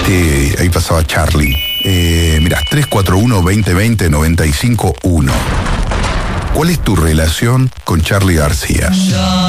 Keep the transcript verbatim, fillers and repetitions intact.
Este, ahí pasaba Charlie. Eh, mirá, tres cuatro uno, veinte veinte, noventa y cinco uno. ¿Cuál es tu relación con Charly García?